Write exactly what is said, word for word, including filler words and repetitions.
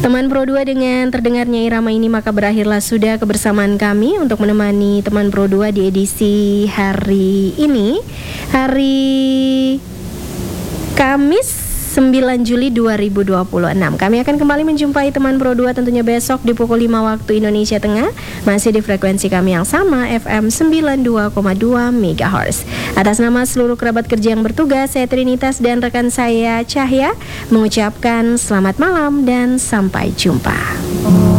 Teman Pro dua, dengan terdengarnya irama ini maka berakhirlah sudah kebersamaan kami untuk menemani teman Pro dua di edisi hari ini, hari Kamis sembilan Juli dua ribu dua puluh enam. Kami akan kembali menjumpai teman Pro dua tentunya besok di pukul lima waktu Indonesia Tengah, masih di frekuensi kami yang sama, F M sembilan puluh dua koma dua megahertz. Atas nama seluruh kerabat kerja yang bertugas, saya Trinitas dan rekan saya Cahya mengucapkan selamat malam dan sampai jumpa.